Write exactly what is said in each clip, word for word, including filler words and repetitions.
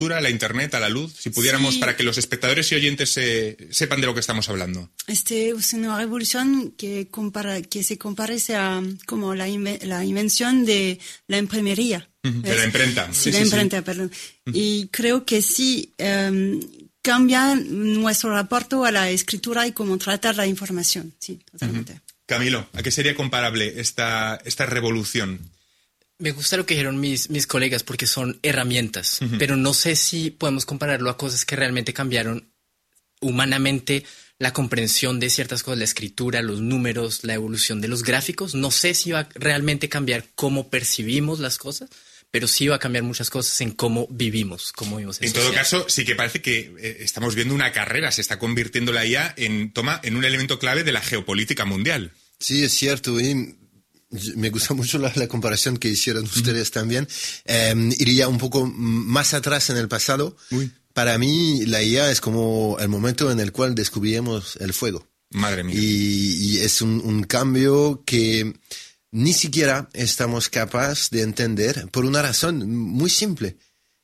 la internet, a la luz, si pudiéramos, sí, para que los espectadores y oyentes se, sepan de lo que estamos hablando. Este es una revolución que compara, que se parece a como la, inve, la invención de la imprimería. Uh-huh. De la imprenta. Sí, sí la sí, imprenta, sí. perdón. Uh-huh. Y creo que sí um, cambia nuestro rapport a la escritura y cómo tratar la información. Sí, totalmente. Uh-huh. Camilo, ¿a qué sería comparable esta, esta revolución? Me gusta lo que dijeron mis, mis colegas porque son herramientas, uh-huh, pero no sé si podemos compararlo a cosas que realmente cambiaron humanamente la comprensión de ciertas cosas, la escritura, los números, la evolución de los gráficos. No sé si va a realmente cambiar cómo percibimos las cosas, pero sí va a cambiar muchas cosas en cómo vivimos, cómo vivimos en, en sociedad. todo caso, sí que parece que eh, estamos viendo una carrera, se está convirtiendo la I A en, toma, en un elemento clave de la geopolítica mundial. Sí, es cierto, y me gusta mucho la, la comparación que hicieron ustedes uh-huh. también. Eh, iría un poco más atrás en el pasado. Uy. Para mí, la I A es como el momento en el cual descubrimos el fuego. Madre mía. Y, y es un, un cambio que ni siquiera estamos capaces de entender por una razón muy simple.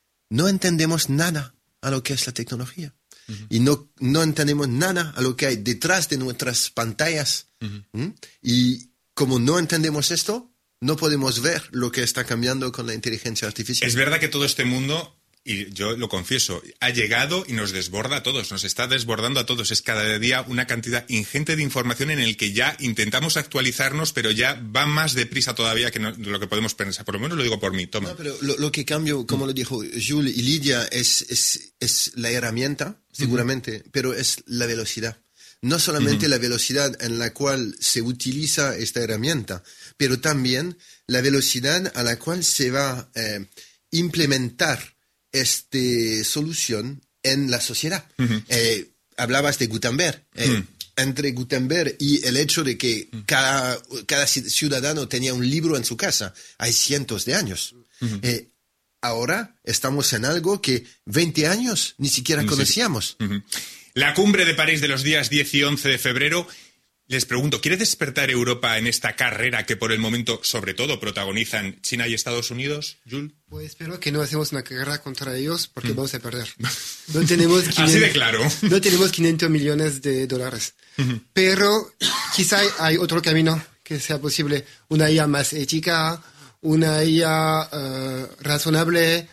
No entendemos nada a lo que es la tecnología. Uh-huh. Y no, no entendemos nada a lo que hay detrás de nuestras pantallas. Uh-huh. ¿Mm? Y como no entendemos esto, no podemos ver lo que está cambiando con la inteligencia artificial. Es verdad que todo este mundo, y yo lo confieso, ha llegado y nos desborda a todos, nos está desbordando a todos. Es cada día una cantidad ingente de información en el que ya intentamos actualizarnos, pero ya va más deprisa todavía que no, lo que podemos pensar. Por lo menos lo digo por mí, toma. No, pero lo, lo que cambio, como mm. lo dijo Jules y Lidia, es, es, es la herramienta, seguramente, mm. pero es la velocidad. No solamente uh-huh. la velocidad en la cual se utiliza esta herramienta, pero también la velocidad a la cual se va a eh, implementar esta solución en la sociedad. Uh-huh. Eh, hablabas de Gutenberg. Eh, uh-huh. Entre Gutenberg y el hecho de que uh-huh. cada, cada ciudadano tenía un libro en su casa, hay cientos de años. Uh-huh. Eh, ahora estamos en algo que veinte años ni siquiera sí. conocíamos. Uh-huh. La cumbre de París de los días diez y once de febrero, les pregunto, ¿quiere despertar Europa en esta carrera que por el momento, sobre todo, protagonizan China y Estados Unidos, Jules? Pues espero que no hacemos una guerra contra ellos porque mm. vamos a perder. No tenemos quinientos, así de claro. No tenemos quinientos millones de dólares. Uh-huh. Pero quizá hay otro camino que sea posible. Una I A más ética, una I A uh, razonable,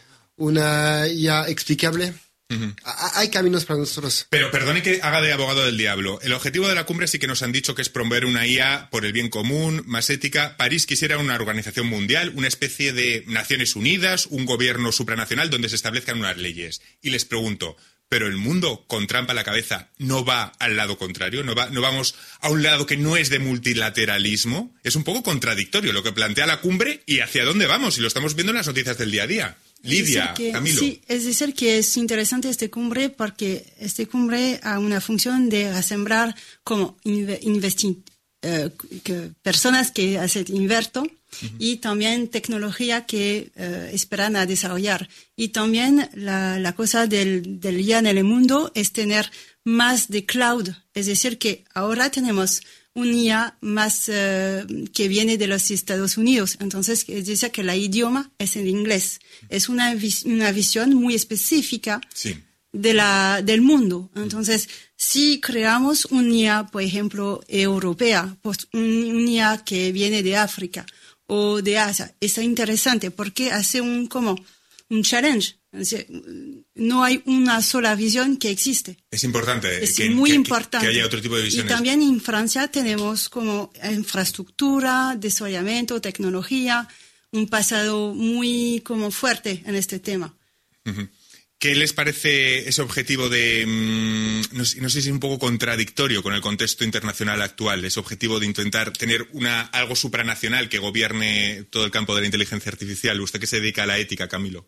una I A explicable. Uh-huh. Hay caminos para nosotros. Pero perdone que haga de abogado del diablo. El objetivo de la cumbre sí que nos han dicho que es promover una I A por el bien común, más ética. París quisiera una organización mundial, una especie de Naciones Unidas, un gobierno supranacional donde se establezcan unas leyes. Y les pregunto, ¿pero el mundo con trampa a la cabeza no va al lado contrario? ¿No, va, no vamos a un lado que no es de multilateralismo? Es un poco contradictorio lo que plantea la cumbre y hacia dónde vamos. Y lo estamos viendo en las noticias del día a día. Lidia, que, Camilo. Sí, es decir que es interesante esta cumbre porque esta cumbre ha una función de asembrar como investi- eh, que personas que hacen inverto uh-huh. y también tecnología que eh, esperan a desarrollar. Y también la, la cosa del, del I A en el mundo es tener más de cloud. Es decir que ahora tenemos un I A más uh, que viene de los Estados Unidos. Entonces, es decir, que el idioma es el inglés. Es una, vis- una visión muy específica sí. de la, del mundo. Entonces, si creamos un I A, por ejemplo, europea, pues un, un I A que viene de África o de Asia, es interesante porque hace un, como, un challenge. Es decir, no hay una sola visión que existe. Es importante. Es que, muy que, importante. Que haya otro tipo de visiones. Y también en Francia tenemos como infraestructura, desarrollamiento, tecnología, un pasado muy como fuerte en este tema. Uh-huh. ¿Qué les parece ese objetivo de, mmm, no, sé, no sé si es un poco contradictorio con el contexto internacional actual, ese objetivo de intentar tener una, algo supranacional que gobierne todo el campo de la inteligencia artificial? Usted que se dedica a la ética, Camilo.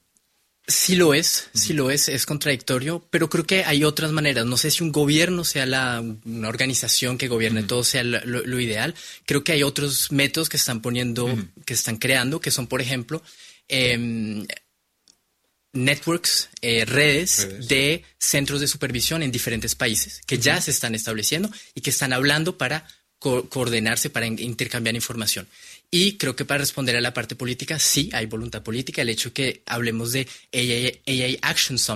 Sí lo es, sí lo es, es contradictorio, pero creo que hay otras maneras. No sé si un gobierno sea la, una organización que gobierne uh-huh. todo sea lo, lo ideal. Creo que hay otros métodos que están poniendo, uh-huh. que están creando, que son, por ejemplo, eh, networks, eh, redes, redes de centros de supervisión en diferentes países que uh-huh. ya se están estableciendo y que están hablando para co- coordinarse para in- intercambiar información. Y creo que para responder a la parte política, sí hay voluntad política. El hecho que hablemos de A I, A I Action Summit